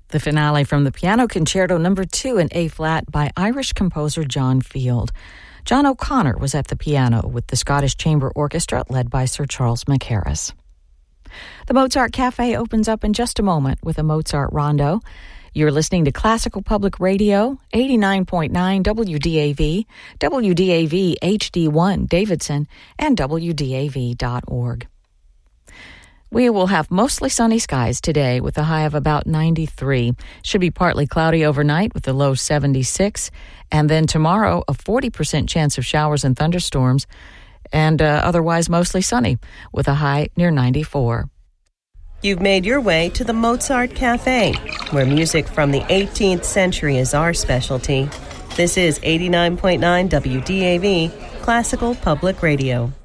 The finale from the Piano Concerto No. 2 in A-flat by Irish composer John Field. John O'Connor was at the piano with the Scottish Chamber Orchestra led by Sir Charles McHarris. The Mozart Cafe opens up in just a moment with a Mozart rondo. You're listening to Classical Public Radio, 89.9 WDAV, WDAV HD1 Davidson, and WDAV.org. We will have mostly sunny skies today with a high of about 93. Should be partly cloudy overnight with a low 76. And then tomorrow, a 40% chance of showers and thunderstorms, and otherwise mostly sunny with a high near 94. You've made your way to the Mozart Cafe, where music from the 18th century is our specialty. This is 89.9 WDAV, Classical Public Radio.